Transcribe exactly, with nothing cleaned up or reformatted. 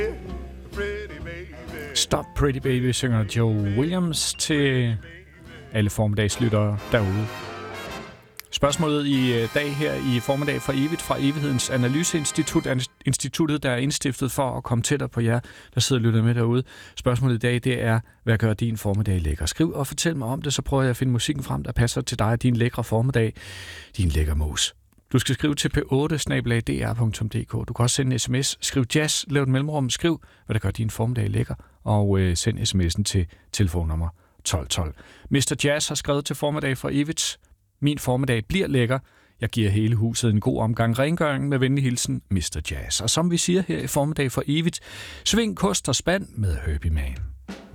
Stop Pretty Baby synger Joe Williams til alle formiddagslyttere derude. Spørgsmålet i dag her i formiddag for evigt fra Evighedens Analyseinstitut, instituttet, der er indstiftet for at komme tættere på jer, der sidder og lytter med derude. Spørgsmålet i dag, det er, hvad gør din formiddag lækker? Skriv og fortæl mig om det, så prøver jeg at finde musikken frem, der passer til dig, din lækre formiddag, din lækker mos. Du skal skrive til p otte snabel-a d r punktum d k. Du kan også sende en sms. Skriv jazz, lav et mellemrum, skriv, hvad der gør din formiddag lækker, og øh, send sms'en til telefonnummer tolv tolv. mister Jazz har skrevet til formiddag for evigt. Min formiddag bliver lækker. Jeg giver hele huset en god omgang rengøring med venlig hilsen, mister Jazz. Og som vi siger her i formiddag for evigt, sving kost og spand med Herbie Man.